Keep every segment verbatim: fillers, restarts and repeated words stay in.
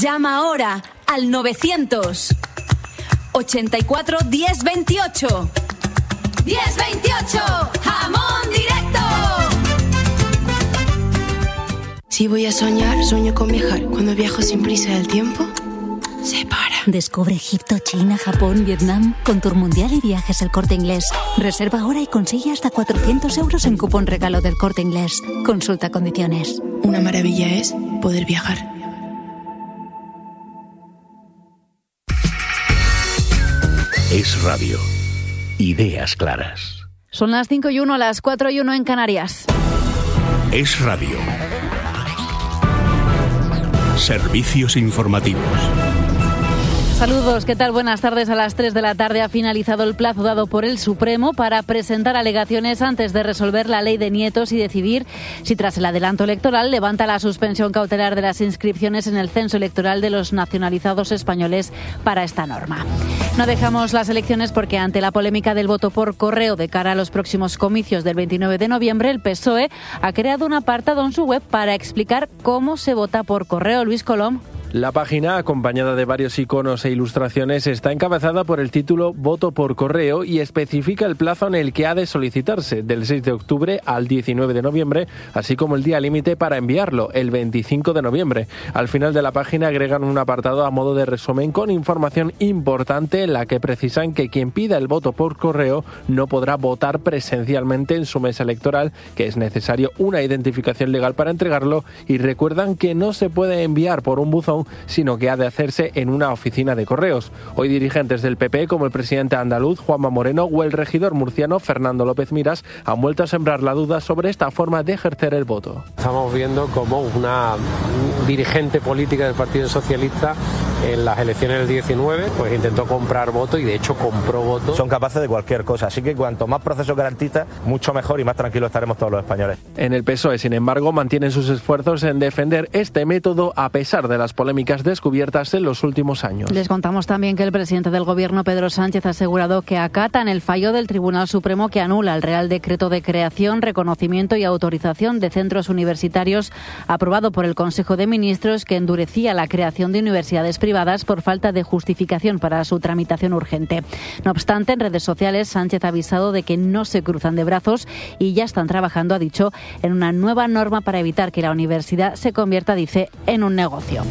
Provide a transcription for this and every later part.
Llama ahora al novecientos ochenta y cuatro diez veintiocho. diez veintiocho, jamón directo. Si voy a soñar, sueño con viajar. Cuando viajo sin prisa del tiempo, se para. Descubre Egipto, China, Japón, Vietnam con Tour Mundial y Viajes El Corte Inglés. Reserva ahora y consigue hasta cuatrocientos euros en cupón regalo del Corte Inglés. Consulta condiciones. Una maravilla es poder viajar. Es Radio. Ideas claras. Son las cinco y uno, las cuatro y uno en Canarias. Es Radio. Servicios informativos. Saludos, ¿qué tal? Buenas tardes. A las tres de la tarde ha finalizado el plazo dado por el Supremo para presentar alegaciones antes de resolver la ley de nietos y decidir si tras el adelanto electoral levanta la suspensión cautelar de las inscripciones en el censo electoral de los nacionalizados españoles para esta norma. No dejamos las elecciones porque ante la polémica del voto por correo de cara a los próximos comicios del veintinueve de noviembre, el P S O E ha creado un apartado en su web para explicar cómo se vota por correo. Luis Colom. La página, acompañada de varios iconos e ilustraciones, está encabezada por el título Voto por correo y especifica el plazo en el que ha de solicitarse, del seis de octubre al diecinueve de noviembre, así como el día límite para enviarlo, el veinticinco de noviembre. Al final de la página agregan un apartado a modo de resumen con información importante en la que precisan que quien pida el voto por correo no podrá votar presencialmente en su mesa electoral, que es necesario una identificación legal para entregarlo, y recuerdan que no se puede enviar por un buzón, sino que ha de hacerse en una oficina de correos. Hoy dirigentes del P P, como el presidente andaluz Juanma Moreno o el regidor murciano Fernando López Miras, han vuelto a sembrar la duda sobre esta forma de ejercer el voto. Estamos viendo como una dirigente política del Partido Socialista en las elecciones del diecinueve pues intentó comprar votos y de hecho compró votos. Son capaces de cualquier cosa, así que cuanto más procesos garantistas, mucho mejor y más tranquilos estaremos todos los españoles. En el P S O E, sin embargo, mantienen sus esfuerzos en defender este método a pesar de las polémicas descubiertas en los últimos años. Les contamos también que el presidente del Gobierno, Pedro Sánchez, ha asegurado que acatan el fallo del Tribunal Supremo que anula el Real Decreto de Creación, Reconocimiento y Autorización de Centros Universitarios aprobado por el Consejo de Ministros, que endurecía la creación de universidades privadas por falta de justificación para su tramitación urgente. No obstante, en redes sociales, Sánchez ha avisado de que no se cruzan de brazos y ya están trabajando, ha dicho, en una nueva norma para evitar que la universidad se convierta, dice, en un negocio.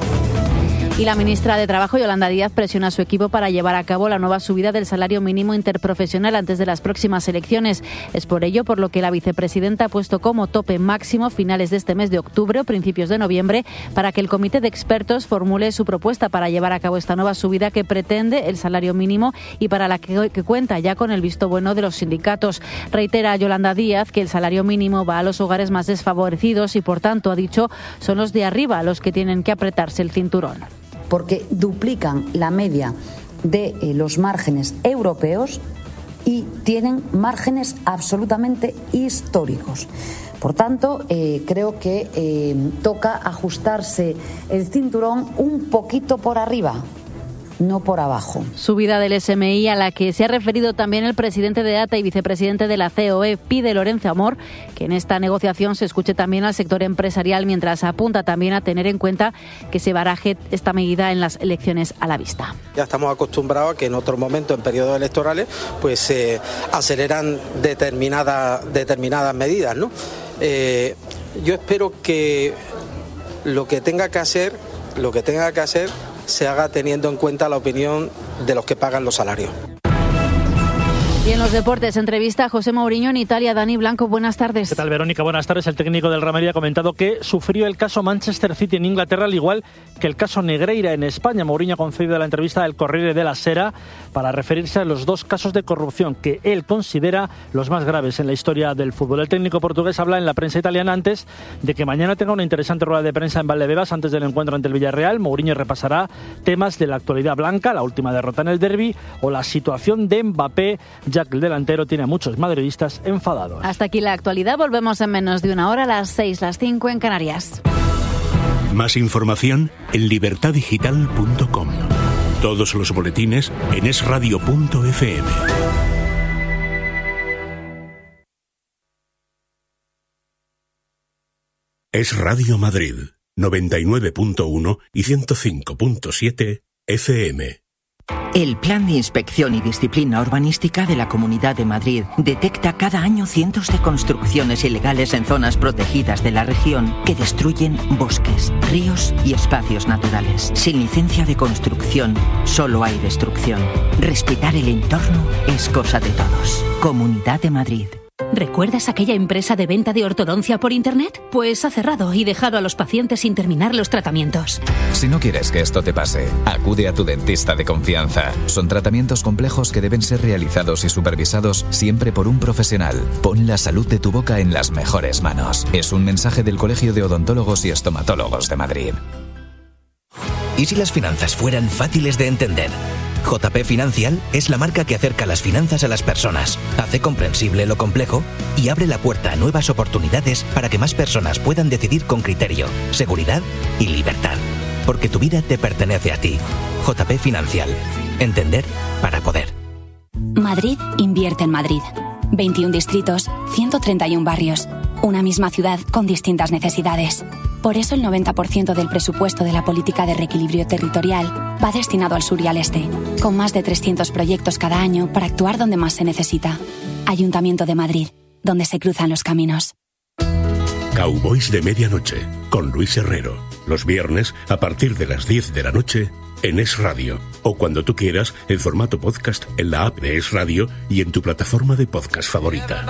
Y la ministra de Trabajo, Yolanda Díaz, presiona a su equipo para llevar a cabo la nueva subida del salario mínimo interprofesional antes de las próximas elecciones. Es por ello por lo que la vicepresidenta ha puesto como tope máximo finales de este mes de octubre o principios de noviembre para que el comité de expertos formule su propuesta para llevar a cabo esta nueva subida que pretende el salario mínimo y para la que, que cuenta ya con el visto bueno de los sindicatos. Reitera Yolanda Díaz que el salario mínimo va a los hogares más desfavorecidos y, por tanto, ha dicho, son los de arriba los que tienen que apretarse el cinturón. Porque duplican la media de eh, los márgenes europeos y tienen márgenes absolutamente históricos. Por tanto, eh, creo que eh, toca ajustarse el cinturón un poquito por arriba, no por abajo. Subida del S M I a la que se ha referido también el presidente de A T A y vicepresidente de la C O E. Pide Lorenzo Amor que en esta negociación se escuche también al sector empresarial, mientras apunta también a tener en cuenta que se baraje esta medida en las elecciones a la vista. Ya estamos acostumbrados a que en otros momentos, en periodos electorales, pues se eh, aceleran determinadas, determinadas medidas, ¿no? Eh, yo espero que lo que tenga que hacer, lo que tenga que hacer se haga teniendo en cuenta la opinión de los que pagan los salarios. Y en los deportes, entrevista a José Mourinho en Italia. Dani Blanco, buenas tardes. ¿Qué tal, Verónica? Buenas tardes. El técnico del Real Madrid ha comentado que sufrió el caso Manchester City en Inglaterra, al igual que el caso Negreira en España. Mourinho ha concedido la entrevista al Corriere della Sera para referirse a los dos casos de corrupción que él considera los más graves en la historia del fútbol. El técnico portugués habla en la prensa italiana antes de que mañana tenga una interesante rueda de prensa en Valdebebas antes del encuentro ante el Villarreal. Mourinho repasará temas de la actualidad blanca, la última derrota en el derbi o la situación de Mbappé, ya que el delantero tiene a muchos madridistas enfadados. Hasta aquí la actualidad. Volvemos en menos de una hora, a las seis, las cinco en Canarias. Más información en libertad digital punto com. Todos los boletines en es radio punto efe eme. Es Radio Madrid. noventa y nueve punto uno y ciento cinco punto siete F M. El Plan de Inspección y Disciplina Urbanística de la Comunidad de Madrid detecta cada año cientos de construcciones ilegales en zonas protegidas de la región que destruyen bosques, ríos y espacios naturales. Sin licencia de construcción, solo hay destrucción. Respetar el entorno es cosa de todos. Comunidad de Madrid. ¿Recuerdas aquella empresa de venta de ortodoncia por internet? Pues ha cerrado y dejado a los pacientes sin terminar los tratamientos. Si no quieres que esto te pase, acude a tu dentista de confianza. Son tratamientos complejos que deben ser realizados y supervisados siempre por un profesional. Pon la salud de tu boca en las mejores manos. Es un mensaje del Colegio de Odontólogos y Estomatólogos de Madrid. ¿Y si las finanzas fueran fáciles de entender? J P Financial es la marca que acerca las finanzas a las personas, hace comprensible lo complejo y abre la puerta a nuevas oportunidades para que más personas puedan decidir con criterio, seguridad y libertad. Porque tu vida te pertenece a ti. J P Financial. Entender para poder. Madrid invierte en Madrid. veintiún distritos, ciento treinta y uno barrios. Una misma ciudad con distintas necesidades. Por eso el noventa por ciento del presupuesto de la política de reequilibrio territorial va destinado al sur y al este, con más de trescientos proyectos cada año para actuar donde más se necesita. Ayuntamiento de Madrid, donde se cruzan los caminos. Cowboys de Medianoche, con Luis Herrero. Los viernes, a partir de las diez de la noche, en Es Radio. O cuando tú quieras, en formato podcast, en la app de Es Radio y en tu plataforma de podcast favorita.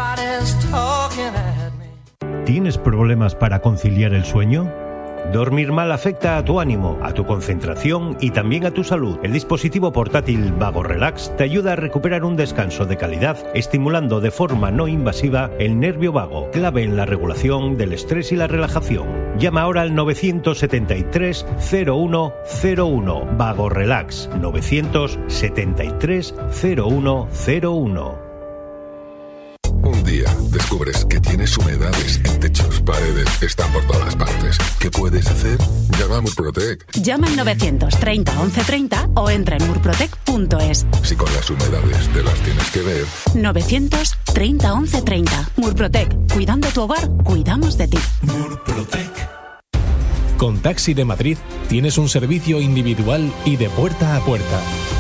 ¿Tienes problemas para conciliar el sueño? Dormir mal afecta a tu ánimo, a tu concentración y también a tu salud. El dispositivo portátil Vago Relax te ayuda a recuperar un descanso de calidad, estimulando de forma no invasiva el nervio vago, clave en la regulación del estrés y la relajación. Llama ahora al nueve siete tres, cero uno cero uno. Vago Relax, nueve siete tres, cero uno cero uno. Un día descubres que tienes humedades en techos, paredes, están por todas partes. ¿Qué puedes hacer? Llama a Murprotec. Llama al novecientos treinta once treinta o entra en murprotec punto es. Si con las humedades te las tienes que ver. novecientos treinta once treinta. Murprotec. Cuidando tu hogar, cuidamos de ti. Murprotec. Con Taxi de Madrid tienes un servicio individual y de puerta a puerta.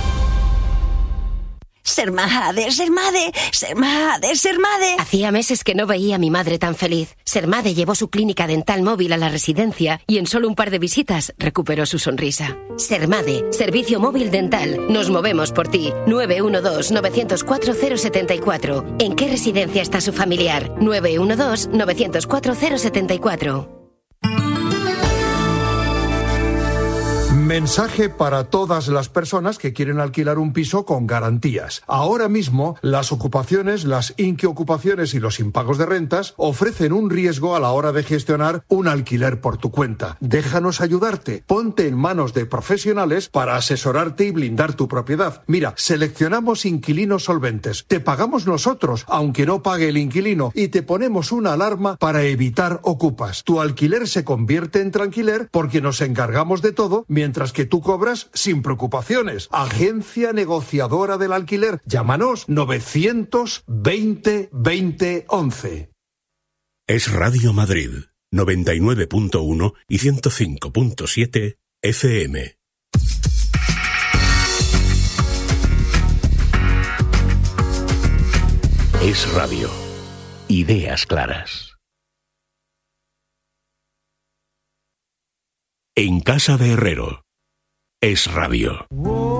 Sermade, Sermade, Sermade, Sermade. Hacía meses que no veía a mi madre tan feliz. Sermade llevó su clínica dental móvil a la residencia y en solo un par de visitas recuperó su sonrisa. Sermade, servicio móvil dental. Nos movemos por ti. nueve uno dos, nueve cero cuatro, cero siete cuatro. ¿En qué residencia está su familiar? nueve uno dos, nueve cero cuatro, cero siete cuatro. Mensaje para todas las personas que quieren alquilar un piso con garantías. Ahora mismo, las ocupaciones, las inquiocupaciones y los impagos de rentas ofrecen un riesgo a la hora de gestionar un alquiler por tu cuenta. Déjanos ayudarte. Ponte en manos de profesionales para asesorarte y blindar tu propiedad. Mira, seleccionamos inquilinos solventes. Te pagamos nosotros, aunque no pague el inquilino, y te ponemos una alarma para evitar ocupas. Tu alquiler se convierte en tranquiler porque nos encargamos de todo, mientras Mientras que tú cobras sin preocupaciones. Agencia negociadora del alquiler. Llámanos novecientos veinte veinte once. Es Radio Madrid, noventa y nueve punto uno y ciento cinco punto siete F M. Es Radio. Ideas claras. En casa de Herrero. Es Radio.